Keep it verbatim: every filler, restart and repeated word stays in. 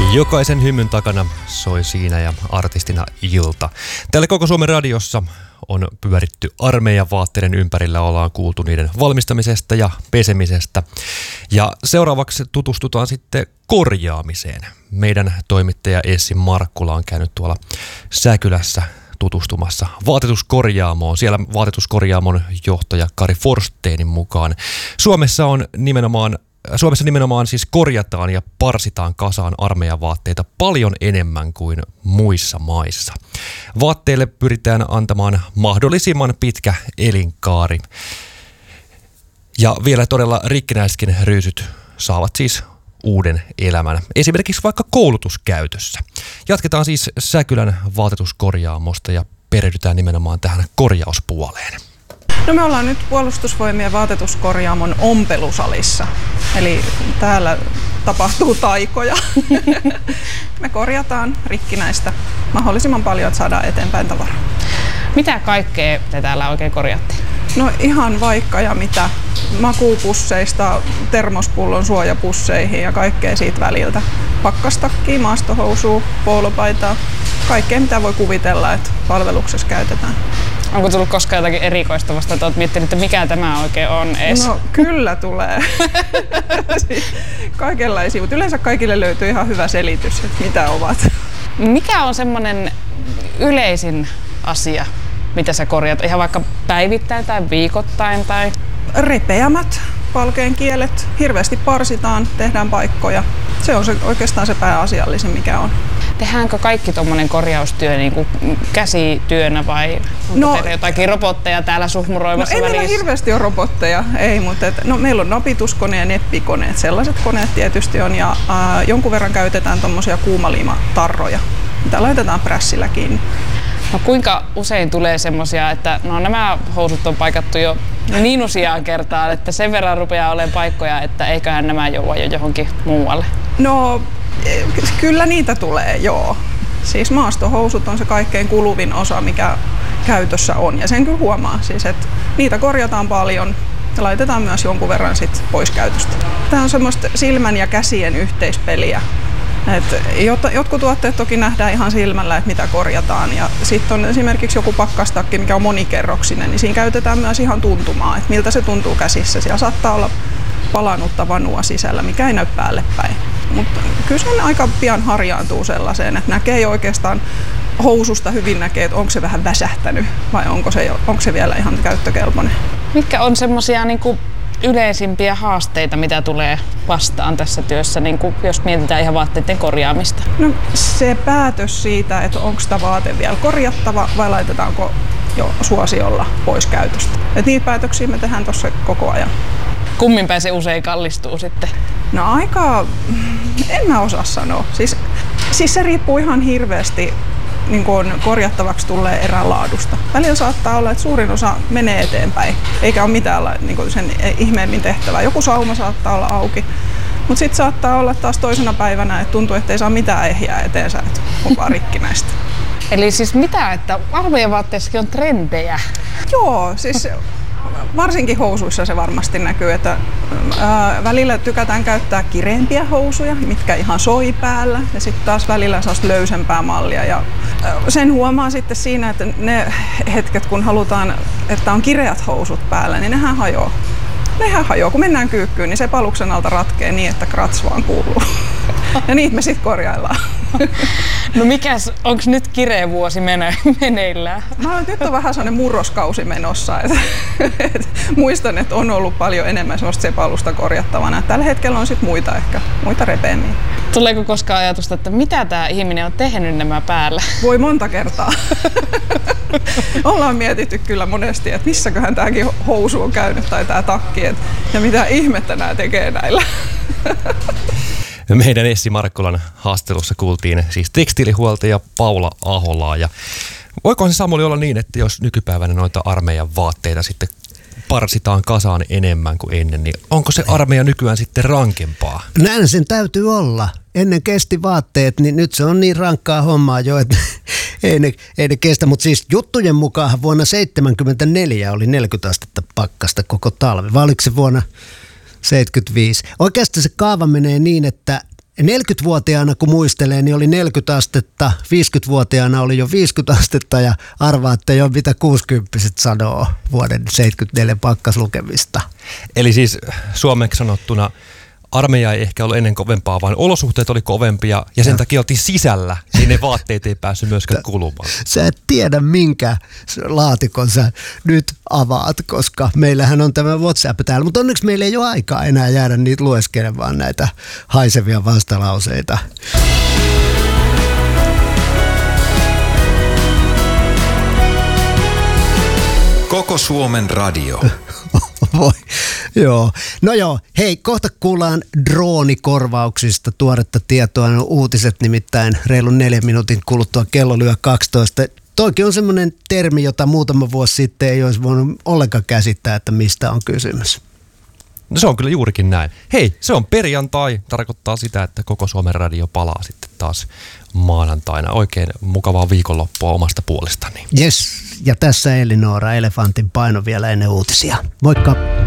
Jokaisen hymyn takana soi siinä ja artistina Ilta. Täällä Koko Suomen radiossa on pyöritty armeijan vaatteiden ympärillä, ollaan kuultu niiden valmistamisesta ja pesemisestä. Ja seuraavaksi tutustutaan sitten korjaamiseen. Meidän toimittaja Essi Markkula on käynyt tuolla Säkylässä tutustumassa vaatetuskorjaamoon. Siellä vaatetuskorjaamon johtaja Kari Forsteenin mukaan Suomessa on nimenomaan Suomessa nimenomaan siis korjataan ja parsitaan kasaan armeijan vaatteita paljon enemmän kuin muissa maissa. Vaatteille pyritään antamaan mahdollisimman pitkä elinkaari. Ja vielä todella rikkinäisetkin ryysyt saavat siis uuden elämän, esimerkiksi vaikka koulutuskäytössä. Jatketaan siis Säkylän vaatetuskorjaamosta ja perehdytään nimenomaan tähän korjauspuoleen. No me ollaan nyt Puolustusvoimien vaatetuskorjaamon ompelusalissa, eli täällä tapahtuu taikoja. Me korjataan rikkinäistä mahdollisimman paljon, että saadaan eteenpäin tavaraa. Mitä kaikkea te täällä oikein korjaatte? No ihan vaikka ja mitä. Makuupusseista termospullon suojapusseihin ja kaikkea siitä väliltä. Pakkastakkiä, maastohousua, poolopaitaa, kaikkea mitä voi kuvitella, että palveluksessa käytetään. Onko tullut koskaan jotakin erikoista vasta, että olet miettinyt, että mikä tämä oikein on edes? No kyllä tulee. Kaikenlaisia, mutta yleensä kaikille löytyy ihan hyvä selitys, että mitä ovat. Mikä on semmoinen yleisin asia, mitä sä korjaat? Ihan vaikka päivittäin tai viikoittain? Tai... Repeämät palkeen kielet. Hirveästi parsitaan, tehdään paikkoja. Se on se, oikeastaan se pääasiallisin, mikä on. Tehdäänkö kaikki tuommoinen korjaustyö niin kuin käsityönä vai onko no, teillä jotakin robotteja täällä suhmuroimassa no, välissä? Ei meillä hirveästi ole robotteja, ei, mutta et, no, meillä on napituskone ja neppikoneet. Sellaiset koneet tietysti on ja äh, jonkun verran käytetään tuommoisia kuumaliimatarroja, mitä laitetaan prässillä kiinni. No kuinka usein tulee semmoisia, että no nämä housut on paikattu jo niin useaan kertaan, että sen verran rupeaa olemaan paikkoja, että eiköhän nämä joua jo johonkin muualle? No kyllä niitä tulee, joo. Siis maastohousut on se kaikkein kuluvin osa, mikä käytössä on ja sen kyllä huomaa, siis, että niitä korjataan paljon ja laitetaan myös jonkun verran sit pois käytöstä. Tämä on semmoista silmän ja käsien yhteispeliä. Et jotkut tuotteet toki nähdään ihan silmällä, että mitä korjataan. Ja sitten on esimerkiksi joku pakkastakki, mikä on monikerroksinen, niin siinä käytetään myös ihan tuntumaa, että miltä se tuntuu käsissä. Siellä saattaa olla palanutta vanua sisällä, mikä ei näy päälle päin. Mutta kyllä se aika pian harjaantuu sellaiseen, että näkee oikeastaan housusta hyvin näkee, että onko se vähän väsähtänyt vai onko se, onko se vielä ihan käyttökelpoinen. Mitkä on semmoisia niinku yleisimpiä haasteita, mitä tulee vastaan tässä työssä, niin kuin jos mietitään ihan vaatteiden korjaamista? No, se päätös siitä, että onko tämä vaate vielä korjattava vai laitetaanko jo suosiolla pois käytöstä. Et niitä päätöksiä me tehdään tuossa koko ajan. Kummin päin se usein kallistuu sitten? No aika, en mä osaa sanoa. Siis, siis se riippuu ihan hirveästi niin kun korjattavaksi tulee erän laadusta. Välillä saattaa olla, että suurin osa menee eteenpäin, eikä ole mitään niin kun sen ihmeemmin tehtävää. Joku sauma saattaa olla auki, mutta sitten saattaa olla taas toisena päivänä, että tuntuu, että ei saa mitään ehjää eteensä, että on vaan rikkinäistä. Eli siis mitä, että armeijan vaatteissakin on trendejä? Joo, siis varsinkin housuissa se varmasti näkyy, että ää, välillä tykätään käyttää kireempiä housuja, mitkä ihan soi päällä, ja sitten taas välillä sellaista löysempää mallia. Ja ää, sen huomaa sitten siinä, että ne hetket, kun halutaan, että on kireät housut päällä, niin nehän hajoaa. Nehän hajoaa. Kun mennään kyykkyyn, niin se paluksen alta ratkee niin, että krats vaan kuuluu. Ja niitä me sitten korjaillaan. No mikäs, onko nyt kireä vuosi mene, meneillään? No, nyt on vähän sellainen murroskausi menossa. Et, et, muistan, että on ollut paljon enemmän sellaista sepalusta korjattavana. Tällä hetkellä on sitten muita ehkä, muita repeämiä. Tuleeko koskaan ajatusta, että mitä tämä ihminen on tehnyt nämä päällä? Voi monta kertaa. Ollaan mietitty kyllä monesti, että missäköhän tämäkin housu on käynyt tai tämä takki. Et, ja mitä ihmettä nämä tekee näillä. Meidän Essi Markkulan haastattelussa kuultiin siis tekstiilihuoltaja Paula Aholaa. Ja voikohan se Samuli olla niin, että jos nykypäivänä noita armeijan vaatteita sitten parsitaan kasaan enemmän kuin ennen, niin onko se armeija nykyään sitten rankempaa? Näin sen täytyy olla. Ennen kesti vaatteet, niin nyt se on niin rankkaa hommaa jo, että ei ne, ei ne kestä. Mutta siis juttujen mukaan vuonna seitsemänkymmentäneljä oli neljäkymmentä astetta pakkasta koko talvi. Vai oliko se vuonna seitsemänkymmentäviisi? Oikeastaan se kaava menee niin, että neljäkymmentävuotiaana kun muistelee, niin oli neljäkymmentä astetta, viisikymmentävuotiaana oli jo viisikymmentä astetta ja arvaatte jo mitä kuusikymppiset sanoo vuoden seitsemänkymmentäneljä pakkaslukemista. Eli siis suomeksi sanottuna armeija ei ehkä ollut ennen kovempaa, vaan olosuhteet oli kovempia ja sen no. takia oltiin sisällä. Siinä vaatteet ei päässyt myöskään kulumaan. Sä et tiedä minkä laatikon sä nyt avaat, koska meillähän on tämä WhatsApp täällä. Mutta onneksi meillä ei ole aikaa enää jäädä niitä lueskelemaan näitä haisevia vastalauseita. Koko Suomen radio. Voi, joo. No joo, hei, kohta kuullaan droonikorvauksista tuoretta tietoa. No, uutiset nimittäin reilun neljän minuutin kuluttua kello lyö kaksitoista. Toikin on semmoinen termi, jota muutama vuosi sitten ei olisi voinut ollenkaan käsittää, että mistä on kysymys. No se on kyllä juurikin näin. Hei, se on perjantai. Tarkoittaa sitä, että Koko Suomen radio palaa sitten taas maanantaina. Oikein mukavaa viikonloppua omasta puolestani. Yes, ja tässä Elinora, elefantin paino vielä ennen uutisia. Moikka!